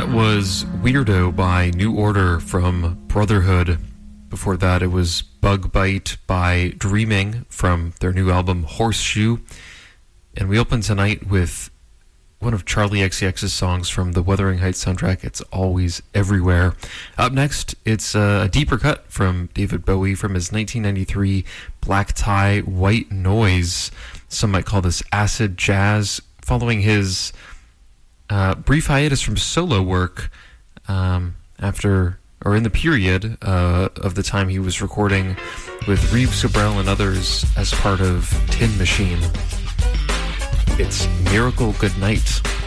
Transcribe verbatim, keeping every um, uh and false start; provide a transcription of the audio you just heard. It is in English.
That was Weirdo by New Order from Brotherhood. Before that, it was Bug Bite by Dreaming from their new album Horseshoe. And we open tonight with one of Charlie X C X's songs from the Wuthering Heights soundtrack, It's Always Everywhere. Up next, it's a deeper cut from David Bowie from his nineteen ninety-three Black Tie White Noise. Some might call this acid jazz, following his uh, brief hiatus from solo work um, after, or in the period uh, of the time he was recording with Reeve Sobrell and others as part of Tin Machine. It's Miracle Good Night.